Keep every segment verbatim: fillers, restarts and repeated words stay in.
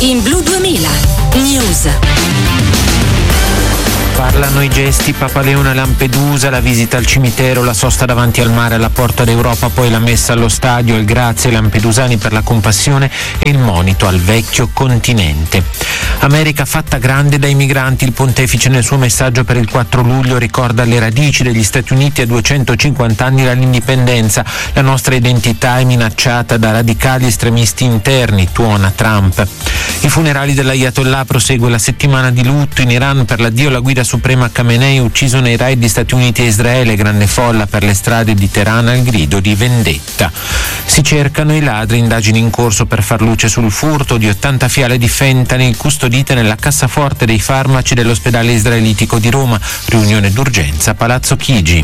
in Blu duemila News. Parlano i gesti, Papa Leone a Lampedusa, la visita al cimitero, la sosta davanti al mare alla Porta d'Europa, poi la messa allo stadio, il grazie ai lampedusani per la compassione e il monito al vecchio continente. America fatta grande dai migranti, il pontefice nel suo messaggio per il quattro luglio ricorda le radici degli Stati Uniti a duecentocinquanta anni dall'indipendenza. La nostra identità è minacciata da radicali estremisti interni, tuona Trump. I funerali dell'Ayatollah, prosegue la settimana di lutto in Iran per l'addio alla guida suprema Khamenei, ucciso nei raid di Stati Uniti e Israele, grande folla per le strade di Teheran al grido di vendetta. Si cercano i ladri, indagini in corso per far luce sul furto di ottanta fiale di fentanyl custodite nella cassaforte dei farmaci dell'ospedale israelitico di Roma, riunione d'urgenza a Palazzo Chigi.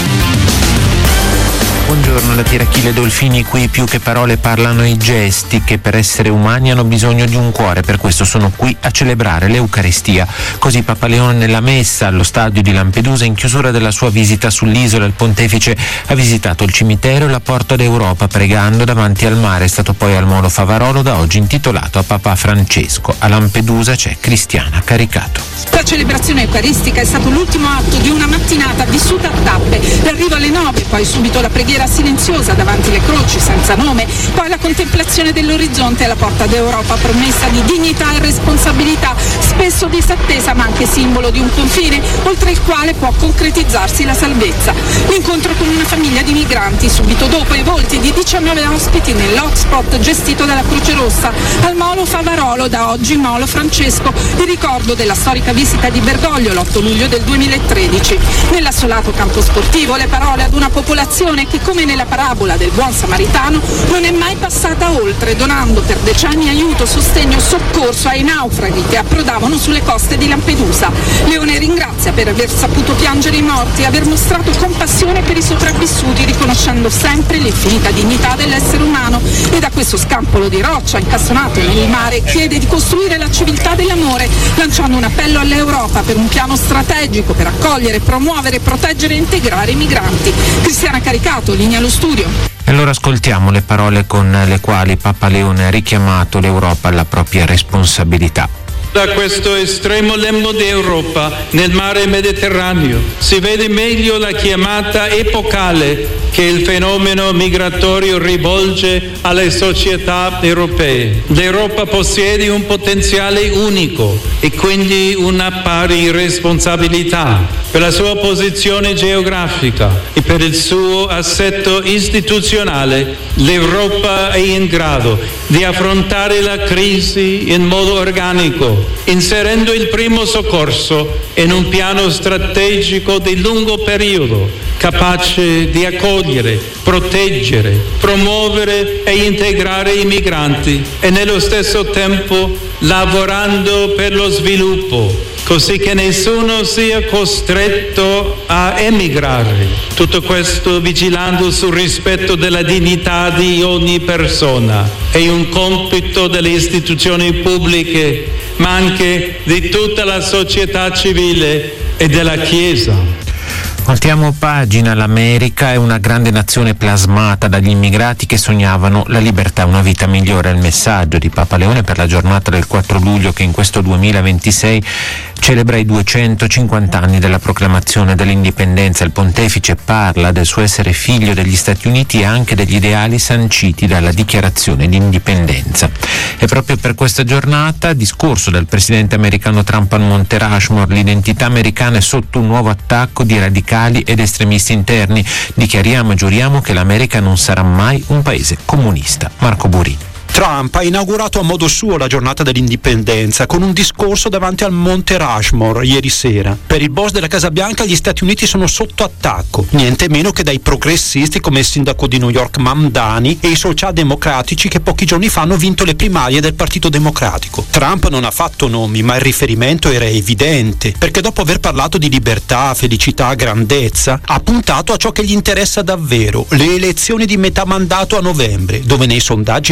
Buongiorno, da Tirachile Dolfini, qui più che parole parlano i gesti che per essere umani hanno bisogno di un cuore, per questo sono qui a celebrare l'Eucaristia. Così Papa Leone nella messa allo stadio di Lampedusa, in chiusura della sua visita sull'isola, il pontefice ha visitato il cimitero e la Porta d'Europa pregando davanti al mare. È stato poi al Molo Favarolo, da oggi intitolato a Papa Francesco. A Lampedusa c'è Cristiana Caricato. La celebrazione eucaristica è stato l'ultimo atto di una mattinata vissuta a tappe. L'arrivo alle nove, poi subito la preghiera silenziosa davanti alle croci senza nome, poi la contemplazione dell'orizzonte alla Porta d'Europa, promessa di dignità e responsabilità, spesso disattesa ma anche simbolo di un confine oltre il quale può concretizzarsi la salvezza. L'incontro con una famiglia di migranti, subito dopo i volti di diciannove ospiti nell'hotspot gestito dalla Croce Rossa al Molo Favarolo, da oggi Molo Francesco, il ricordo della storica visita di Bergoglio l'otto luglio del duemilatredici. Nell'assolato campo sportivo le parole ad una popolazione che, come nella parabola del buon samaritano, non è mai passata oltre, donando per decenni aiuto, sostegno, soccorso ai naufraghi che approdavano sulle coste di Lampedusa. Leone ringrazia per aver saputo piangere i morti e aver mostrato compassione per i sopravvissuti, riconoscendo sempre l'infinita dignità dell'essere umano, e da questo scampolo di roccia incastonato nel mare chiede di costruire la civiltà dell'amore, lanciando un appello all'Europa per un piano strategico per accogliere, promuovere, proteggere e integrare i migranti. Cristiana Caricato, linea allo studio. E allora ascoltiamo le parole con le quali Papa Leone ha richiamato l'Europa alla propria responsabilità. Da questo estremo lembo d'Europa nel mare Mediterraneo si vede meglio la chiamata epocale che il fenomeno migratorio rivolge alle società europee. L'Europa possiede un potenziale unico e quindi una pari responsabilità per la sua posizione geografica e per il suo assetto istituzionale. L'Europa è in grado di affrontare la crisi in modo organico, inserendo il primo soccorso in un piano strategico di lungo periodo, capace di accogliere, proteggere, promuovere e integrare i migranti e nello stesso tempo lavorando per lo sviluppo, così che nessuno sia costretto a emigrare. Tutto questo vigilando sul rispetto della dignità di ogni persona. È un compito delle istituzioni pubbliche, ma anche di tutta la società civile e della Chiesa. Voltiamo pagina. L'America è una grande nazione plasmata dagli immigrati che sognavano la libertà e una vita migliore. È il messaggio di Papa Leone per la giornata del quattro luglio, che in questo duemilaventisei celebra i duecentocinquanta anni della proclamazione dell'indipendenza. Il pontefice parla del suo essere figlio degli Stati Uniti e anche degli ideali sanciti dalla dichiarazione di indipendenza. E proprio per questa giornata, discorso del presidente americano Trump al Monte Rushmore: l'identità americana è sotto un nuovo attacco di radicali ed estremisti interni. Dichiariamo e giuriamo che l'America non sarà mai un paese comunista. Marco Buri. Trump ha inaugurato a modo suo la giornata dell'indipendenza con un discorso davanti al Monte Rushmore ieri sera. Per il boss della Casa Bianca gli Stati Uniti sono sotto attacco, niente meno che dai progressisti come il sindaco di New York Mamdani e i socialdemocratici che pochi giorni fa hanno vinto le primarie del Partito Democratico. Trump non ha fatto nomi, ma il riferimento era evidente, perché dopo aver parlato di libertà, felicità, grandezza, ha puntato a ciò che gli interessa davvero, le elezioni di metà mandato a novembre, dove nei sondaggi è perdente.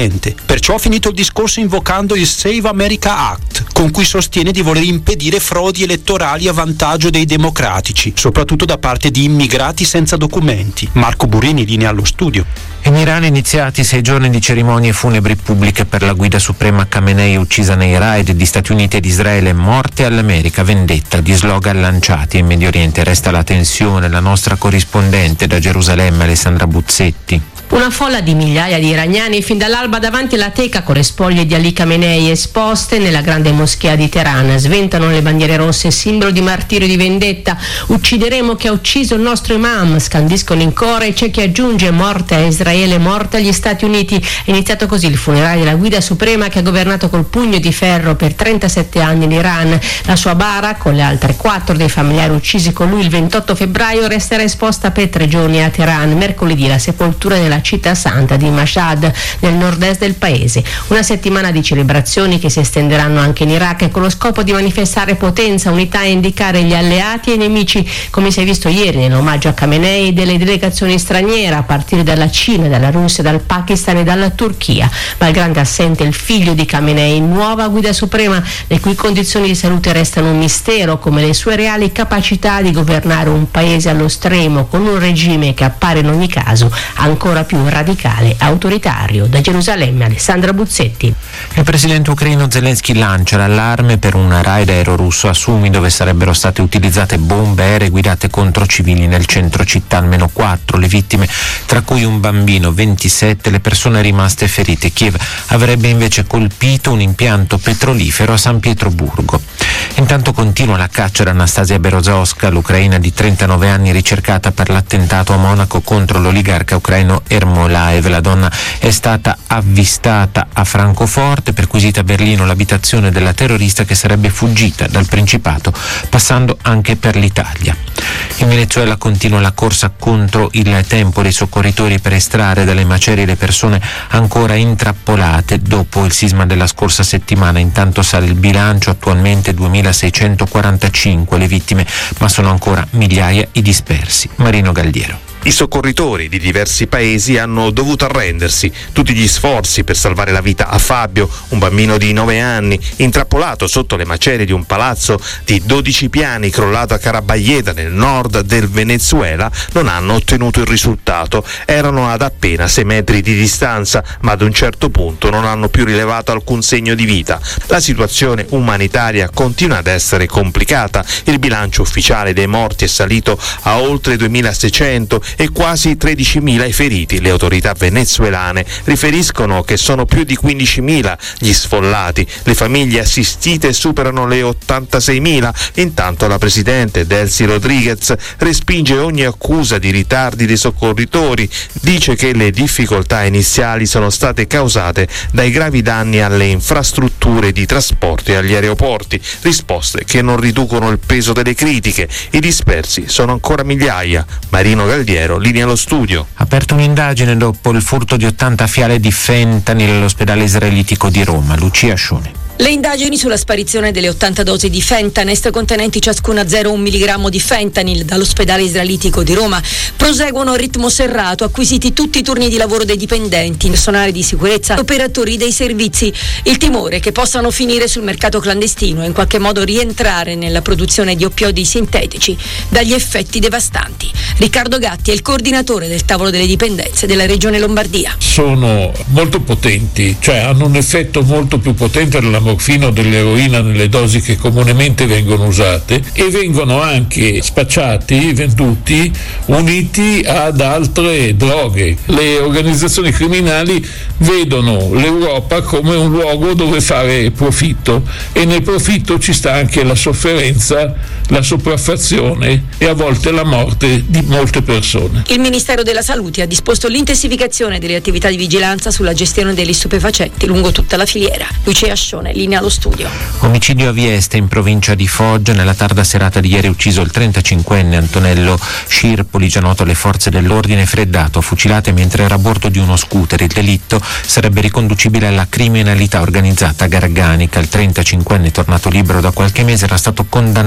presidente. Perciò ha finito il discorso invocando il Save America Act, con cui sostiene di voler impedire frodi elettorali a vantaggio dei democratici, soprattutto da parte di immigrati senza documenti. Marco Burini, linea allo studio. In Iran iniziati sei giorni di cerimonie funebri pubbliche per la guida suprema Khamenei, uccisa nei raid di Stati Uniti ed Israele. Morte all'America, vendetta, di slogan lanciati. In Medio Oriente resta la tensione. La nostra corrispondente da Gerusalemme, Alessandra Buzzetti. Una folla di migliaia di iraniani fin dall'alba davanti alla teca con le spoglie di Ali Khamenei esposte nella grande moschea di Teheran. Sventano le bandiere rosse, simbolo di martirio e di vendetta. Uccideremo chi ha ucciso il nostro imam, scandiscono in coro, e c'è chi aggiunge morte a Israele, morte agli Stati Uniti. È iniziato così il funerale della guida suprema che ha governato col pugno di ferro per trentasette anni l'Iran. La sua bara, con le altre quattro dei familiari uccisi con lui il ventotto febbraio, resterà esposta per tre giorni a Teheran. Mercoledì la sepoltura della città santa di Mashhad, nel nord-est del paese. Una settimana di celebrazioni che si estenderanno anche in Iraq, con lo scopo di manifestare potenza, unità e indicare gli alleati e i nemici, come si è visto ieri nell'omaggio a Khamenei delle delegazioni straniere, a partire dalla Cina, dalla Russia, dal Pakistan e dalla Turchia. Malgrado assente il figlio di Khamenei, nuova guida suprema, le cui condizioni di salute restano un mistero, come le sue reali capacità di governare un paese allo stremo, con un regime che appare in ogni caso ancora più radicale e autoritario. Da Gerusalemme, Alessandra Buzzetti. Il presidente ucraino Zelensky lancia l'allarme per un raid aereo russo a Sumi, dove sarebbero state utilizzate bombe aeree guidate contro civili nel centro città. Almeno quattro le vittime, tra cui un bambino, ventisette le persone rimaste ferite. Kiev avrebbe invece colpito un impianto petrolifero a San Pietroburgo. Intanto continua la caccia ad Anastasia Berezovska, l'ucraina di trentanove anni ricercata per l'attentato a Monaco contro l'oligarca ucraino Ermolaev. La donna è stata avvistata a Francoforte, perquisita a Berlino l'abitazione della terrorista che sarebbe fuggita dal Principato, passando anche per l'Italia. In Venezuela continua la corsa contro il tempo dei soccorritori per estrarre dalle macerie le persone ancora intrappolate dopo il sisma della scorsa settimana. Intanto sale il bilancio, attualmente duemilaseicentoquarantacinque le vittime, ma sono ancora migliaia i dispersi. Marino Galliero. I soccorritori di diversi paesi hanno dovuto arrendersi. Tutti gli sforzi per salvare la vita a Fabio, un bambino di nove anni, intrappolato sotto le macerie di un palazzo di dodici piani crollato a Carabayeda nel nord del Venezuela, non hanno ottenuto il risultato. Erano ad appena sei metri di distanza, ma ad un certo punto non hanno più rilevato alcun segno di vita. La situazione umanitaria continua ad essere complicata. Il bilancio ufficiale dei morti è salito a oltre duemilaseicento e quasi tredicimila i feriti. Le autorità venezuelane riferiscono che sono più di quindicimila gli sfollati. Le famiglie assistite superano le ottantaseimila. Intanto la presidente Delcy Rodriguez respinge ogni accusa di ritardi dei soccorritori. Dice che le difficoltà iniziali sono state causate dai gravi danni alle infrastrutture di trasporto e agli aeroporti. Risposte che non riducono il peso delle critiche. I dispersi sono ancora migliaia. Marino Galdiero, linea allo studio. Aperta un'indagine dopo il furto di ottanta fiale di fentanyl all'ospedale israelitico di Roma. Lucia Scione. Le indagini sulla sparizione delle ottanta dosi di Fentanest contenenti ciascuna zero virgola uno milligrammo di fentanyl dall'ospedale israelitico di Roma proseguono a ritmo serrato, acquisiti tutti i turni di lavoro dei dipendenti, personale di sicurezza, operatori dei servizi. Il timore che possano finire sul mercato clandestino e in qualche modo rientrare nella produzione di oppioidi sintetici dagli effetti devastanti. Riccardo Gatti è il coordinatore del tavolo delle dipendenze della regione Lombardia. Sono molto potenti, cioè hanno un effetto molto più potente della morfina o dell'eroina nelle dosi che comunemente vengono usate, e vengono anche spacciati, venduti, uniti ad altre droghe. Le organizzazioni criminali vedono l'Europa come un luogo dove fare profitto, e nel profitto ci sta anche la sofferenza, la sopraffazione e a volte la morte di molte persone. Il Ministero della Salute ha disposto l'intensificazione delle attività di vigilanza sulla gestione degli stupefacenti lungo tutta la filiera. Lucia Scione, linea allo studio. Omicidio a Vieste, in provincia di Foggia. Nella tarda serata di ieri ucciso il trentacinquenne Antonello Scirpoli, già noto alle forze dell'ordine, freddato a fucilate mentre era a bordo di uno scooter. Il delitto sarebbe riconducibile alla criminalità organizzata garganica. Il trentacinquenne, tornato libero da qualche mese, era stato condannato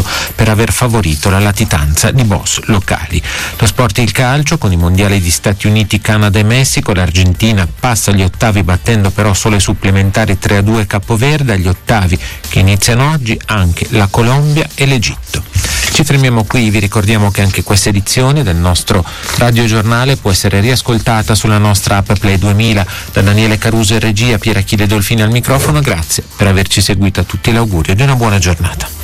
per aver favorito la latitanza di boss locali. Lo sport e il calcio, con i mondiali di Stati Uniti, Canada e Messico, l'Argentina passa agli ottavi battendo però solo ai supplementari tre a due Capoverde. Agli ottavi che iniziano oggi anche la Colombia e l'Egitto. Ci fermiamo qui, vi ricordiamo che anche questa edizione del nostro radiogiornale può essere riascoltata sulla nostra app Play duemila. Da Daniele Caruso in regia, Pier Achille Dolfini al microfono, grazie per averci seguito, a tutti l'augurio di una buona giornata.